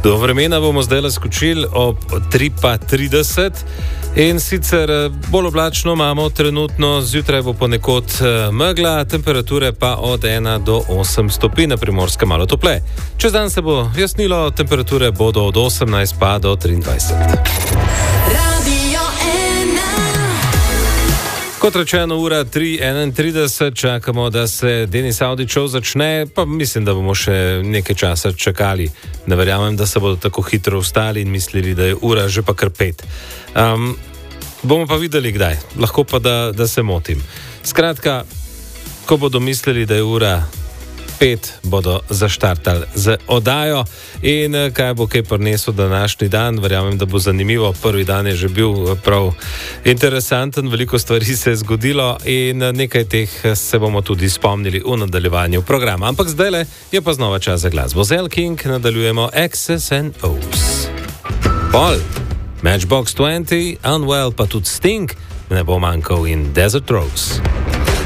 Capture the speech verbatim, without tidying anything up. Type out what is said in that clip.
Do vremena bomo zdaj skočili ob tri pa trideset in sicer bolj oblačno imamo trenutno, zjutraj bo ponekod megla, temperature pa od ena do osem stopinj, na Primorskem malo tople. Čez dan se bo jasnilo, temperature bodo od osemnajst pa do triindvajset. Kot rečeno, ura tri enaintrideset, čakamo, da se Denis Audi Show začne, pa mislim, da bomo še nekaj časa čakali. Ne verjamem, da se bodo tako hitro vstali in mislili, da je ura že pa kar pet. Um, bomo pa videli kdaj, lahko pa da, da se motim. Skratka, ko bodo mislili, da je ura pet, bodo zaštartali z oddajo in kaj bo kaj prinesel današnji dan, verjamem, da bo zanimivo. Prvi dan je že bil prav interesanten, veliko stvari se je zgodilo in nekaj teh se bomo tudi spomnili v nadaljevanju programa. Ampak zdajle je pa znova čas za glasbo. Z Elle King nadaljujemo X's and O's. Pol, Matchbox dvajset, Unwell pa tudi Sting, ne bo manjkal in Desert Rose.